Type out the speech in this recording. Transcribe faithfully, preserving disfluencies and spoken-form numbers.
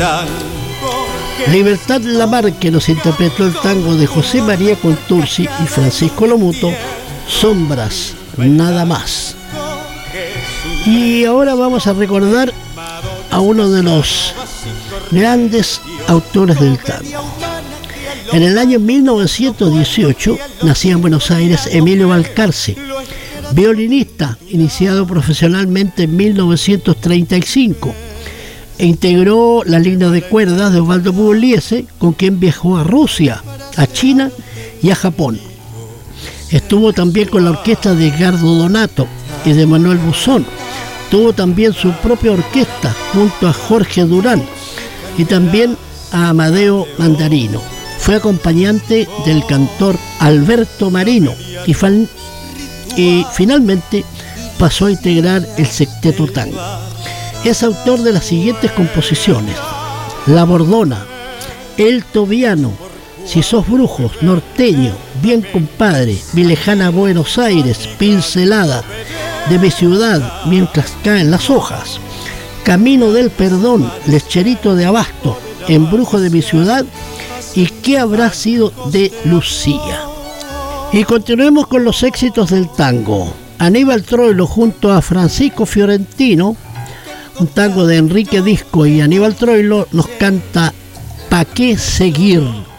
Libertad Lamarque nos interpretó el tango de José María Contursi y Francisco Lomuto, Sombras, nada más. Y ahora vamos a recordar a uno de los grandes autores del tango. En el año mil novecientos dieciocho nacía en Buenos Aires Emilio Balcarce, violinista, iniciado profesionalmente en mil novecientos treinta y cinco. E integró la línea de cuerdas de Osvaldo Pugliese, con quien viajó a Rusia, a China y a Japón. Estuvo también con la orquesta de Edgardo Donato y de Manuel Buzón. Tuvo también su propia orquesta junto a Jorge Durán y también a Amadeo Mandarino. Fue acompañante del cantor Alberto Marino y, fan, y finalmente pasó a integrar el Sexteto Tango. Es autor de las siguientes composiciones: La Bordona, El Tobiano, Si sos brujos, Norteño, Bien compadre, Mi lejana Buenos Aires, Pincelada, De mi ciudad, Mientras caen las hojas, Camino del perdón, Lecherito de abasto, Embrujo de mi ciudad y ¿Qué habrá sido de Lucía? Y continuemos con los éxitos del tango. Aníbal Troilo junto a Francisco Fiorentino, un tango de Enrique Disco y Aníbal Troilo, nos canta ¿Pa' qué seguir?